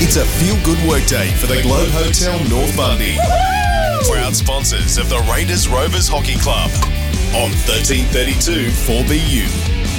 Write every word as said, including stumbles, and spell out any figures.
It's a feel-good workday for the Globe Hotel North Bundy. Proud sponsors of the Raiders Rovers Hockey Club on thirteen thirty-two four B U.